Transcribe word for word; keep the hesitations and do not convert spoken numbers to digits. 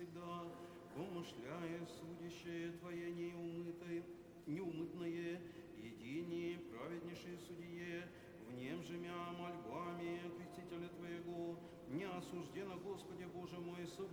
всегда, помышляя судящее Твое неумытое, неумытное, единее, праведнейшее судье, внем жемя мольбами крестителя Твоего, не осуждено, Господи Боже мой, со